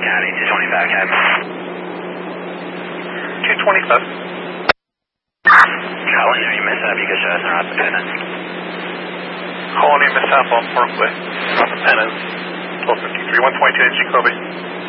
County, 225 Cab. 225. Calling any mishap, you can show us in Route Dependence. Calling a mishap on Parkway. Independence. 1253, 122 NG Kobe.